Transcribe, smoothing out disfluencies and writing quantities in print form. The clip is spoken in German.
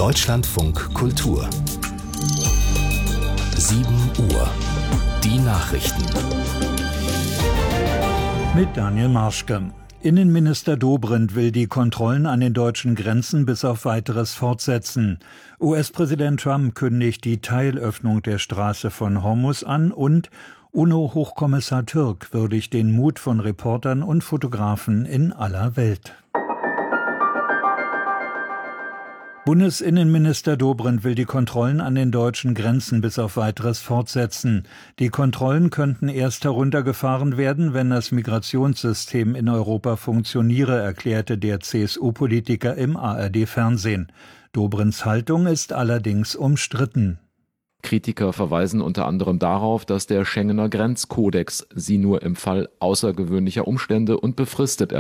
Deutschlandfunk Kultur 7 Uhr. Die Nachrichten. Mit Daniel Marschke. Innenminister Dobrindt will die Kontrollen an den deutschen Grenzen bis auf Weiteres fortsetzen. US-Präsident Trump kündigt die Teilöffnung der Straße von Hormuz an und UNO-Hochkommissar Türk würdigt den Mut von Reportern und Fotografen in aller Welt. Bundesinnenminister Dobrindt will die Kontrollen an den deutschen Grenzen bis auf Weiteres fortsetzen. Die Kontrollen könnten erst heruntergefahren werden, wenn das Migrationssystem in Europa funktioniere, erklärte der CSU-Politiker im ARD-Fernsehen. Dobrindts Haltung ist allerdings umstritten. Kritiker verweisen unter anderem darauf, dass der Schengener Grenzkodex sie nur im Fall außergewöhnlicher Umstände und befristet